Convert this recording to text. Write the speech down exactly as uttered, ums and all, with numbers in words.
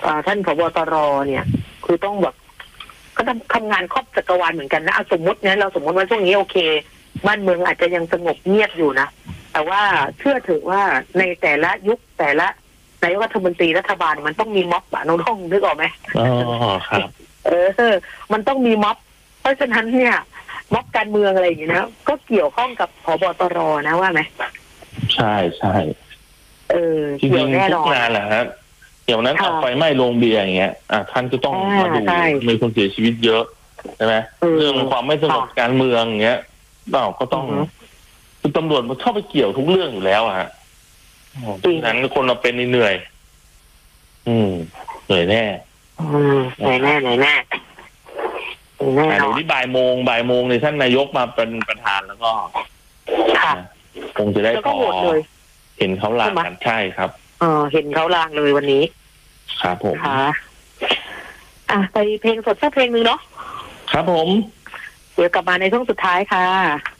ท่านผบ.ตร.เนี่ยคือต้องแบบก็ทำทำงานครอบจักรวาลเหมือนกันนะสมมติเนี่ยเราสมมติว่าช่วงนี้โอเคบ้านเมืองอาจจะยังสงบเงียบอยู่นะแต่ว่าเชื่อถือว่าในแต่ละยุคแต่ละนายกรัฐมนตรีรัฐบาลมันต้องมีม็อบอะน้องท่องนึกออกไหมอ๋อครับเออมันต้องมีม็อบเพราะฉะนั้นเนี่ยม็อบการเมืองอะไรอย่างนี้นะก็เกี่ยวข้องกับผบ.ตร.นะว่าไหมใช่ใช่เออจริงๆทุกงานแหละครับอย่างนั้นเอาไฟไหม้โรงเบียร์อย่างเงี้ยอ่ะท่านก็ต้องมาดูมีคนเสียชีวิตเยอะใช่ไหมเรื่องความไม่สงบการเมืองอย่างเงี้ยเราก็ต้องคือตำรวจมันเข้าไปเกี่ยวทุกเรื่องอยู่แล้วอะฮะดังนั้นคนเราเป็นเหนื่อยอืมเหนื่อยแน่อืมเหนื่อยแน่เหนื่อยแน่แน่เดี๋ยวนี้บ่ายโมงบ่ายโมงในท่านนายกมาเป็นประธานแล้วก็คงจะได้พอเห็นเขาลางกันใช่ครับเออเห็นเขาลางเลยวันนี้ครับผมค่ะอ่ะไปเพลงสดสักเพลงหนึ่งเนาะครับผมเดี๋ยวกลับมาในช่วงสุดท้ายค่ะ